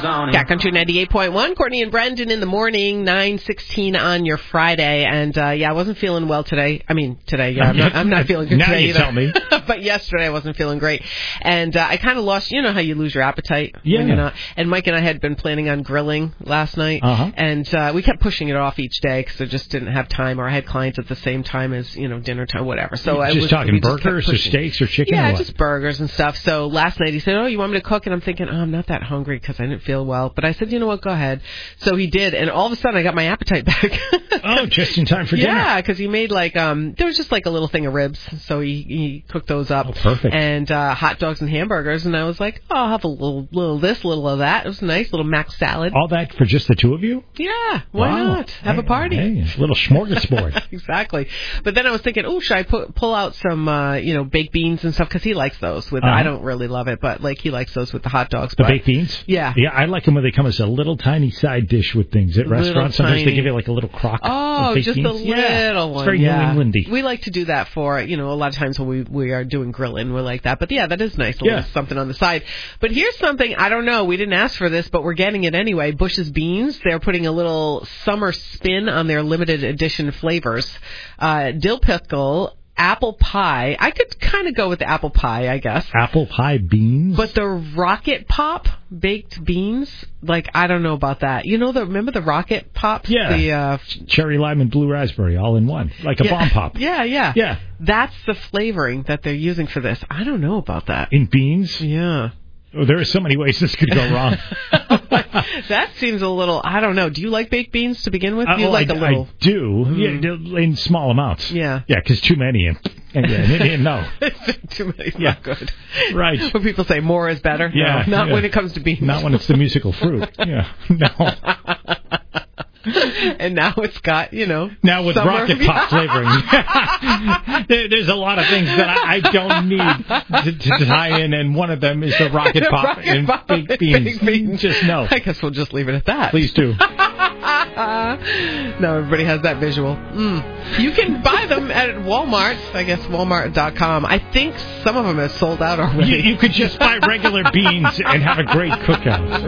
Cat Country 98.1. Courtney and Brendan in the morning, 9:16 on your Friday. And, I wasn't feeling well today. I'm not feeling good today either. Now you tell me. But yesterday I wasn't feeling great. And I kind of lost, you know how you lose your appetite when you're not. And Mike and I had been planning on grilling last night. And we kept pushing it off each day because I just didn't have time, or I had clients at the same time as, dinner time, whatever. So I was talking burgers or steaks or chicken? Yeah, or what? Just burgers and stuff. So last night he said, "Oh, you want me to cook?" And I'm thinking, I'm not that hungry because I didn't feel well. But I said, you know what, go ahead. So he did, and all of a sudden I got my appetite back. Oh, just in time for dinner. Yeah, because he made there was just like a little thing of ribs, so he cooked those up. Oh, perfect. And hot dogs and hamburgers, and I was like, oh, I'll have a little this, little of that. It was a nice little mac salad. All that for just the two of you? Yeah, why not? Have a party. Hey, a little smorgasbord. Exactly. But then I was thinking, should I pull out some, baked beans and stuff? Because he likes those. I don't really love it, but he likes those with the hot dogs. The baked beans? Yeah. Yeah, I like them when they come as a little tiny side dish with things at restaurants. Sometimes they give you like a little crock. Oh, just beans. a little one. It's very New Englandy. We like to do that for, a lot of times when we are doing grilling, we're like that. But yeah, that is nice. A little something on the side. But here's something, I don't know, we didn't ask for this, but we're getting it anyway. Bush's Beans, they're putting a little summer spin on their limited edition flavors. Dill pickle, apple pie. I could kind of go with the apple pie, I guess. Apple pie beans? But the Rocket Pop baked beans, I don't know about that. Remember the Rocket Pops? Yeah. The cherry, lime, and blue raspberry all in one. Like a bomb pop. Yeah. That's the flavoring that they're using for this. I don't know about that. In beans? Yeah. Oh, there are so many ways this could go wrong. That seems a little, I don't know. Do you like baked beans to begin with? Do you like a little? I do, in small amounts. Yeah. Yeah, because too many, no. Too many is not good. Right. When people say more is better. Yeah. No, not when it comes to beans. Not when it's the musical fruit. Yeah. No. And now it's got, Now with Rocket Pop flavoring. There's a lot of things that I don't need to tie in, and one of them is the Rocket Pop and baked beans. Just no. I guess we'll just leave it at that. Please do. Now everybody has that visual. You can buy them at Walmart. I guess Walmart.com. I think some of them have sold out already. You could just buy regular beans and have a great cookout.